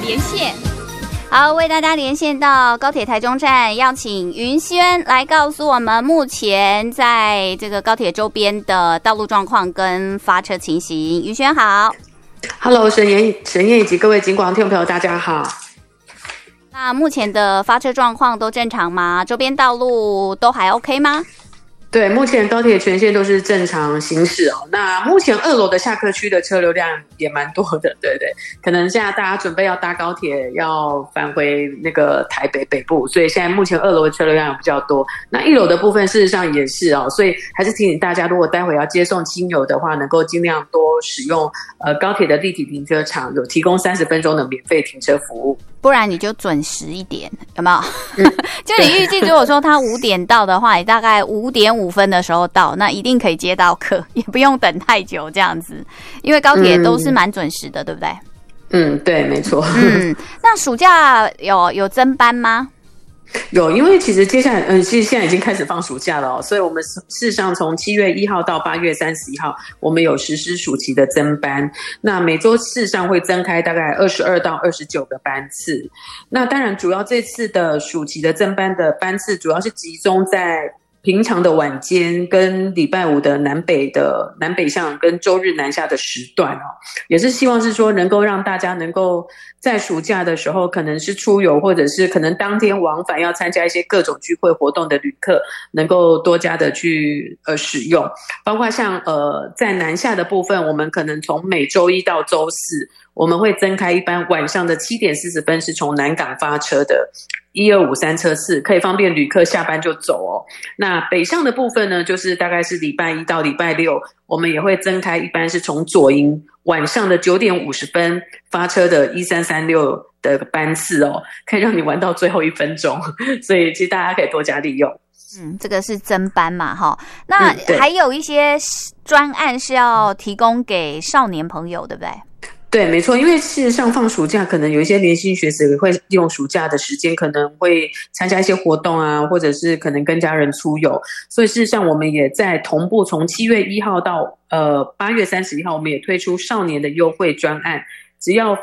连线。好，为大家连线到高铁台中站，要请云轩来告诉我们目前在这个高铁周边的道路状况跟发车情形。云轩好。 Hello， 沈燕以及各位警广听众朋友，大家好。 那目前的发车状况都正常吗？周边道路都还 OK 吗？ 对，目前高铁全线都是正常行驶哦。那目前2楼的下客区的车流量也蛮多的，对对。可能现在大家准备要搭高铁，要返回那个台北北部，所以现在目前2楼的车流量也比较多。那1楼的部分事实上也是哦，所以还是提醒大家，如果待会要接送亲友的话，能够尽量多使用高铁的立体停车场，有提供30分钟的免费停车服务。 不然你就准时一点，有没有？就你预计如果说他5点到的话，你大概5点5分的时候到，那一定可以接到客，也不用等太久这样子。因为高铁都是蛮准时的，对不对？ 对，没错。 那暑假有增班吗？ 有，因为其实接下来，其实现在已经开始放暑假了哦，所以我们事实上从7月1号到8月31号，我们有实施暑期的增班。那每周事实上会增开大概22到29个班次。那当然，主要这次的暑期的增班的班次，主要是集中在平常的晚间跟礼拜五的南北向跟周日南下的时段哦，也是希望是说能够让大家能够在暑假的时候，可能是出游或者是可能当天往返要参加一些各种聚会活动的旅客，能够多加的去使用，包括像在南下的部分，我们可能从每周一到周四，我们会增开一班晚上的7点40分是从南港发车的1253车次，可以方便旅客下班就走哦。那北向的部分呢，就是大概是礼拜一到礼拜六，我们也会增开一班是从左营晚上的9点50分发车的1336的班次哦，可以让你玩到最后1分钟，所以其实大家可以多加利用。 这个是增班嘛，哈。那还有一些专案是要提供给少年朋友，对不对？ 对，没错，因为事实上放暑假，可能有一些年轻学子也会利用暑假的时间，可能会参加一些活动啊，或者是可能跟家人出游，所以事实上我们也在同步从7月1号到8月31号，我们也推出少年的优惠专案，只要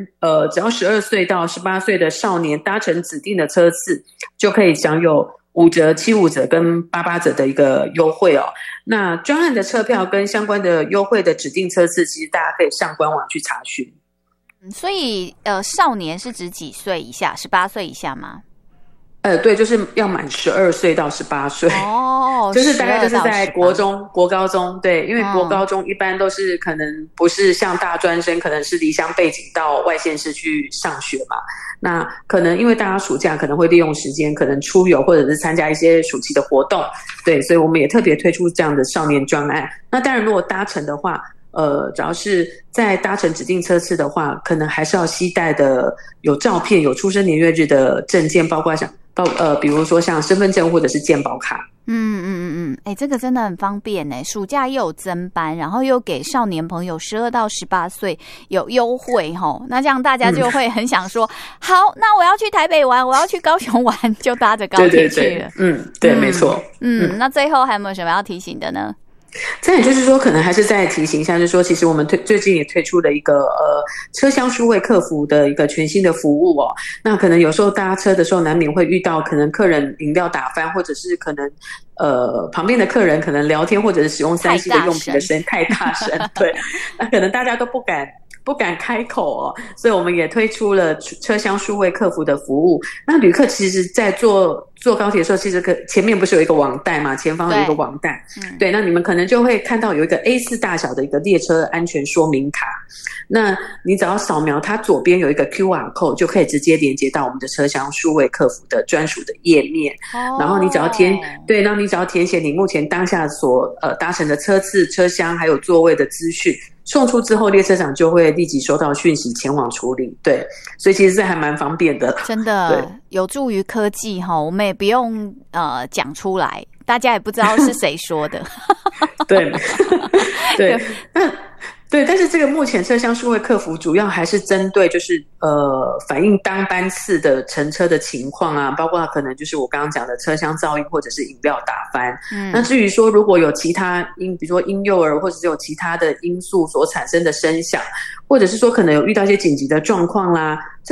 12岁到18岁的少年搭乘指定的车次，就可以享有5折、75折跟88折的一个优惠哦。那专案的车票跟相关的优惠的指定车次，其实大家可以上官网去查询。 所以少年是指几岁以下？18岁以下吗？ 对，就是要满12岁到18岁哦， 就是大概就是在国中、国高中，对，因为国高中一般都是可能不是像大专生，可能是离乡背景到外县市去上学嘛。那可能因为大家暑假可能会利用时间，可能出游或者是参加一些暑期的活动，对，所以我们也特别推出这样的少年专案。那当然，如果搭乘的话，只要是在搭乘指定车次的话，可能还是要携带的有照片、有出生年月日的证件，包括比如说像身份证或者是健保卡。 这个真的很方便耶，暑假又有增班，然后又给少年朋友12到18岁有优惠齁，那这样大家就会很想说，好，那我要去台北玩，我要去高雄玩，就搭着高铁去了。 对，没错。 那最后还有没有什么要提醒的呢？ 再也就是说，可能还是再提醒一下，就是说，其实我们最近也推出了一个车厢数位客服的一个全新的服务哦。那可能有时候搭车的时候，难免会遇到可能客人饮料打翻，或者是可能旁边的客人可能聊天或者是使用3C 的用品的声音太大声，对，那可能大家都不敢开口哦，所以我们也推出了车厢数位客服的服务。那旅客其实在坐高铁的时候，其实前面不是有一个网袋嘛，前方有一个网袋，对，那你们可能就会看到有一个 A4 大小的一个列车安全说明卡，那你只要扫描它左边有一个 QR code， 就可以直接连接到我们的车厢数位客服的专属的页面，然后你只要填写你目前当下所搭乘的车次、车厢还有座位的资讯，送出之后，列车长就会立即收到讯息前往处理。对，所以其实这还蛮方便的， 真的有助于科技哈，我们也不用讲出来，大家也不知道是谁说的。 对对，对，但是这个目前车厢数位客服主要还是针对就是反映当班次的乘车的情况啊，包括可能就是我刚刚讲的车厢噪音或者是饮料打翻。那至于说如果有其他比如说婴幼儿或者是有其他的因素所产生的声响，或者是说可能有遇到一些紧急的状况啦，